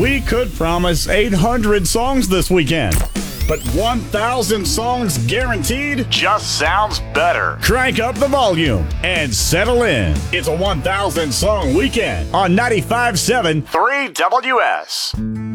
We could promise 800 songs this weekend, but 1,000 songs guaranteed just sounds better. Crank up the volume and settle in. It's a 1,000 song weekend on 95.7 3WS.